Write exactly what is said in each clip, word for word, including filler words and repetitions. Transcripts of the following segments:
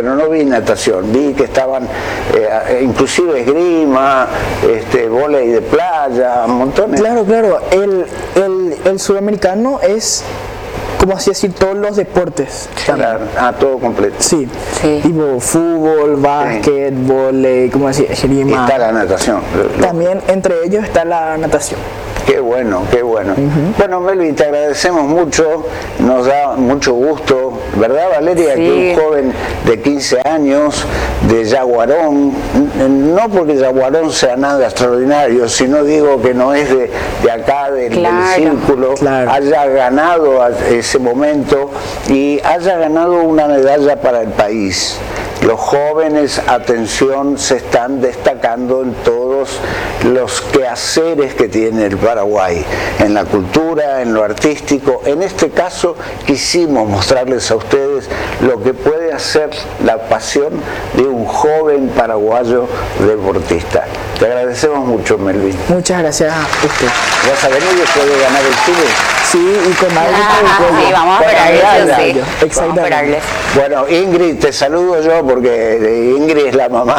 bueno, no vi natación, vi que estaban eh, inclusive esgrima, este, vóley de playa, montones. Claro, claro, el, el, el sudamericano es, como así decir, todos los deportes. Claro, ah, todo completo. Sí, Sí. tipo fútbol, básquet, Sí. vóley, como así, Y esgrima. está la natación. También entre ellos está la natación. Qué bueno, qué bueno. Uh-huh. Bueno, Melvin, te agradecemos mucho, nos da mucho gusto, ¿verdad, Valeria? Sí. Que un joven de quince años, de Yaguarón, no porque Yaguarón sea nada extraordinario, sino digo que no es de, de acá, del, claro. del círculo, claro. haya ganado ese momento y haya ganado una medalla para el país. Los jóvenes, atención, se están destacando en todos los quehaceres que tiene el Paraguay, en la cultura, en lo artístico. En este caso quisimos mostrarles a ustedes lo que puede hacer la pasión de un joven paraguayo deportista. Te agradecemos mucho, Melvin. Muchas gracias a usted. ¿Vas a venir después de ganar el Chile? Sí, y con algo ah, sí, vamos a esperarles, sí. Vamos a esperarles. Bueno, Ingrid, te saludo yo porque Ingrid es la mamá,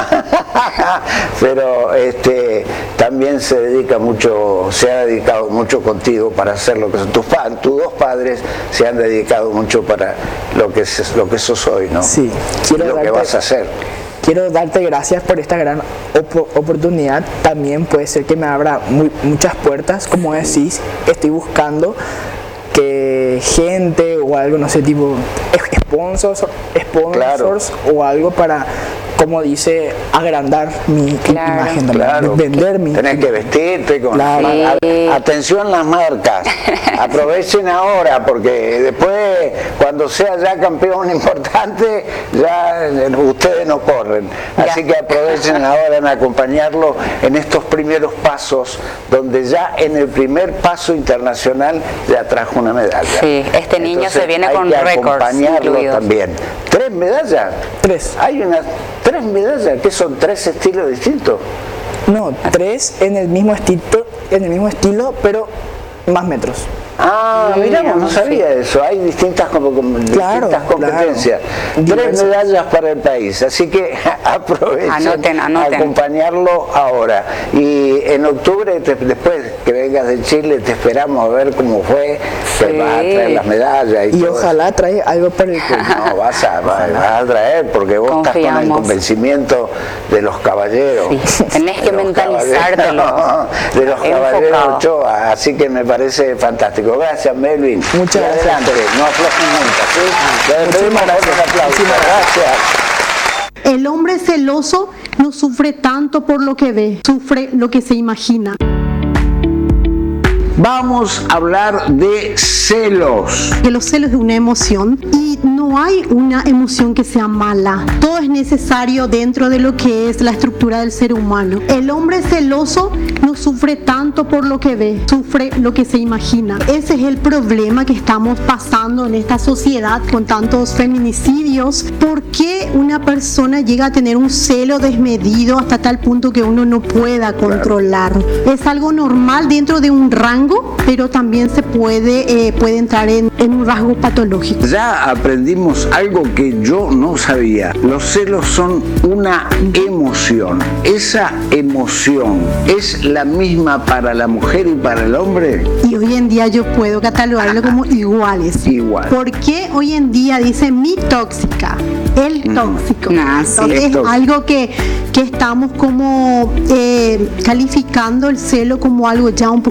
pero este también se dedica mucho, se ha dedicado mucho contigo para hacer lo que son tus padres, tus dos padres se han dedicado mucho para lo que es, lo que sos hoy, ¿no? Sí, quiero y lo darte, que vas a hacer. Quiero darte gracias por esta gran op oportunidad. También puede ser que me abra muy, muchas puertas, como decís, estoy buscando que gente o algo, no sé, tipo sponsors, sponsors claro. o algo para, como dice, agrandar mi claro. imagen, claro. vender mi Tenés que vestirte con claro. sí. Atención las marcas, aprovechen ahora porque después cuando sea ya campeón importante ya ustedes no corren, así ya. que aprovechen ahora en acompañarlo en estos primeros pasos donde ya en el primer paso internacional ya trajo una medalla. Sí, este niño Entonces, se viene con récords acompañarlo también. ¿Tres medallas? Tres. Hay unas tres medallas, que son tres estilos distintos. No, tres en el mismo estilo, en el mismo estilo, pero más metros. Ah, miramos, no sabía sí. eso. Hay distintas, como, como, claro, distintas competencias. Claro. Tres medallas para el país, así que aprovechen anoten, anoten. a acompañarlo ahora. Y en octubre, te, después que vengas de Chile, te esperamos a ver cómo fue, sí. que vas a traer las medallas. Y, y ojalá trae algo para el club. No, vas a, vas, vas a traer, porque vos Confiamos. estás con el convencimiento de los caballeros. Sí. Tenés que mentalizártelo. De los caballeros Ochoa, así que me parece fantástico. Gracias, Melvin. Muchas gracias. Adelante, no aflojen nunca, ¿sí? Le pedimos un aplauso. Gracias. El hombre celoso no sufre tanto por lo que ve, sufre lo que se imagina. Vamos a hablar de celos. Que los celos es una emoción y no hay una emoción que sea mala. Todo es necesario dentro de lo que es la estructura del ser humano. El hombre celoso no sufre tanto por lo que ve, sufre lo que se imagina. Ese es el problema que estamos pasando en esta sociedad con tantos feminicidios. ¿Por qué una persona llega a tener un celo desmedido hasta tal punto que uno no pueda controlar? Claro. Es algo normal dentro de un rango, pero también se puede, eh, puede entrar en, en un rasgo patológico. Ya aprendimos algo que yo no sabía. Los celos son una emoción. ¿Esa emoción es la misma para la mujer y para el hombre? Y hoy en día yo puedo catalogarlo como iguales. Igual. Porque hoy en día dice mi tóxica, el tóxico. Mm. Ah, sí. Entonces es algo que, que estamos como eh, calificando el celo como algo ya un poco